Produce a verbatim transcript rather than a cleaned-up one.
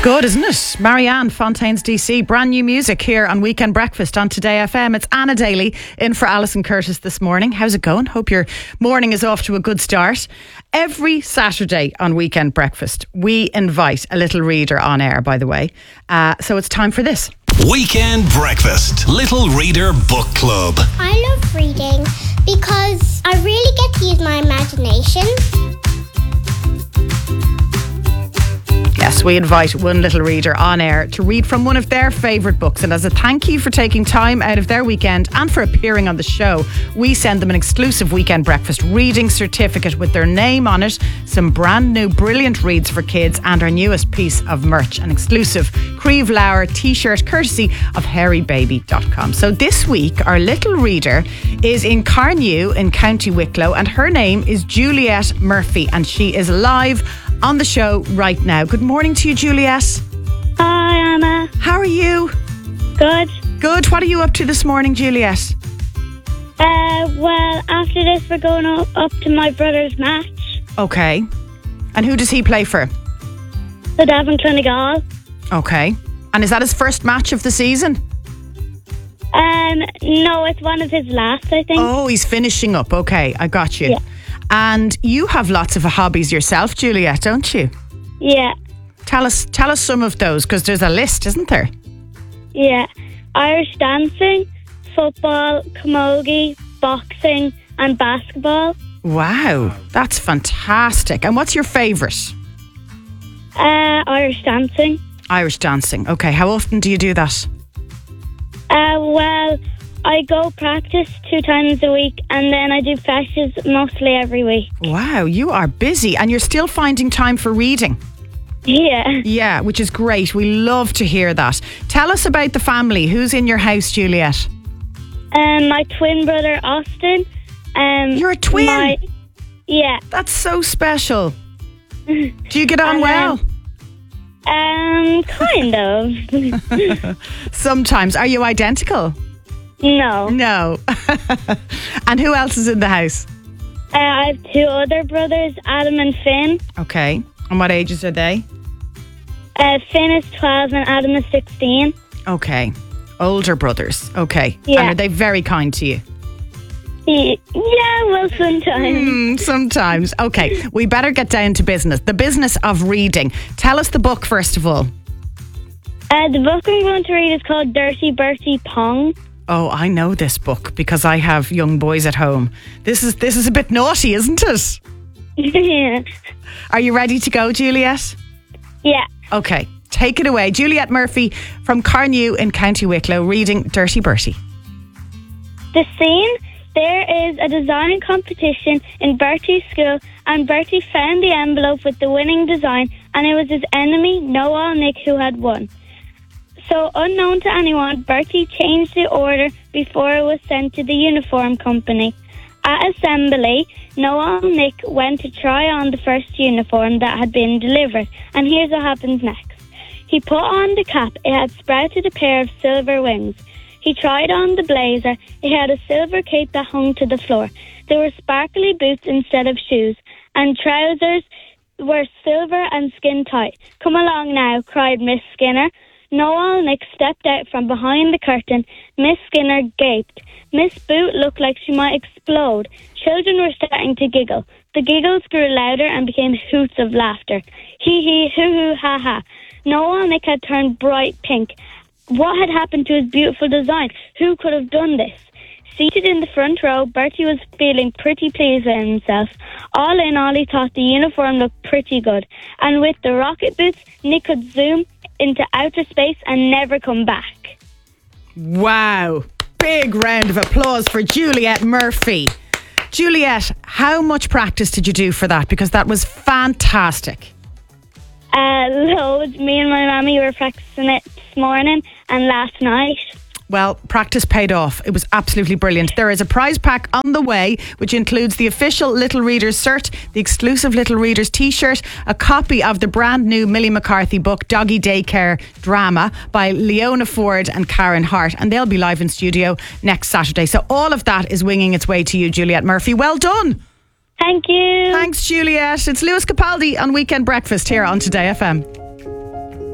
Good, isn't it? Marianne Fontaine's D C, brand new music here on Weekend Breakfast on Today F M. It's Anna Daly in for Alison Curtis this morning. How's it going? Hope your morning is off to a good start. Every Saturday on Weekend Breakfast, we invite a little reader on air, by the way. Uh, so it's time for this. Weekend Breakfast, Little Reader Book Club. I love reading because I really get to use my imagination. Yes, we invite one little reader on air to read from one of their favourite books. And as a thank you for taking time out of their weekend and for appearing on the show, we send them an exclusive Weekend Breakfast reading certificate with their name on it, some brand new brilliant reads for kids, and our newest piece of merch, an exclusive Creve Lauer t-shirt courtesy of hairy baby dot com. So this week, our little reader is in Carnew in County Wicklow, and her name is Juliet Murphy, and she is live on the show right now. Good morning to you, Juliet. Hi, Anna. How are you? Good. Good. What are you up to this morning, Juliet? Uh, well, after this, we're going up, up to my brother's match. Okay. And who does he play for? The Devon Clinical. Okay. And is that his first match of the season? Um, no, it's one of his last, I think. Oh, he's finishing up. Okay, I got you. Yeah. And you have lots of hobbies yourself, Juliet, don't you? Yeah. Tell us, tell us some of those, because there's a list, isn't there? Yeah. Irish dancing, football, camogie, boxing, and basketball. Wow, that's fantastic. And what's your favourite? Uh, Irish dancing. Irish dancing. Okay, how often do you do that? Uh, well, I go practice two times a week, and then I do flashes mostly every week. Wow, you are busy, and you're still finding time for reading. Yeah. Yeah, which is great. We love to hear that. Tell us about the family. Who's in your house, Juliet? Um, my twin brother, Austin. Um, You're a twin? My, yeah. That's so special. Do you get on And, well? Um, kind of. Sometimes. Are you identical? No. No. And who else is in the house? Uh, I have two other brothers, Adam and Finn. Okay. And what ages are they? Uh, Finn is twelve and Adam is sixteen. Okay. Older brothers. Okay. Yeah. And are they very kind to you? Yeah, well, sometimes. Mm, sometimes. Okay. We better get down to business. The business of reading. Tell us the book, first of all. Uh, the book I'm going to read is called Dirty Bertie Pong. Oh, I know this book because I have young boys at home. This is this is a bit naughty, isn't it? Yeah. Are you ready to go, Juliet? Yeah. Okay, take it away. Juliet Murphy from Carnew in County Wicklow reading Dirty Bertie. The scene, there is a design competition in Bertie's school, and Bertie found the envelope with the winning design, and it was his enemy, Noel Nick, who had won. So, unknown to anyone, Bertie changed the order before it was sent to the uniform company. At assembly, Noel Nick went to try on the first uniform that had been delivered, and here's what happens next. He put on the cap. It had sprouted a pair of silver wings. He tried on the blazer. It had a silver cape that hung to the floor. There were sparkly boots instead of shoes, and trousers were silver and skin tight. Come along now, cried Miss Skinner. Noel Nick stepped out from behind the curtain. Miss Skinner gaped. Miss Boot looked like she might explode. Children were starting to giggle. The giggles grew louder and became hoots of laughter. Hee hee, hoo hoo, ha ha. Noel Nick had turned bright pink. What had happened to his beautiful design? Who could have done this? Seated in the front row, Bertie was feeling pretty pleased with himself. All in all, he thought the uniform looked pretty good. And with the rocket boots, Nick could zoom into outer space and never come back. Wow. Big round of applause for Juliet Murphy. Juliet, how much practice did you do for that? Because that was fantastic. Uh, loads. Me and my mammy were practicing it this morning and last night. Well, practice paid off. It was absolutely brilliant. There is a prize pack on the way, which includes the official Little Readers cert, the exclusive Little Readers t-shirt, a copy of the brand new Millie McCarthy book, Doggy Daycare Drama, by Leona Ford and Karen Hart. And they'll be live in studio next Saturday. So all of that is winging its way to you, Juliet Murphy. Well done. Thank you. Thanks, Juliet. It's Lewis Capaldi on Weekend Breakfast here on Today F M.